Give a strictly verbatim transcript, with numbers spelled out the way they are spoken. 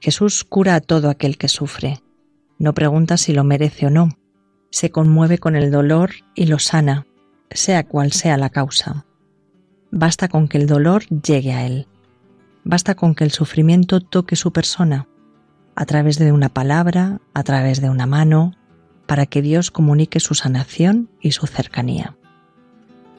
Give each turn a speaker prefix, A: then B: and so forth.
A: Jesús cura a todo aquel que sufre. No pregunta si lo merece o no. Se conmueve con el dolor y lo sana, sea cual sea la causa. Basta con que el dolor llegue a él. Basta con que el sufrimiento toque su persona, a través de una palabra, a través de una mano, para que Dios comunique su sanación y su cercanía.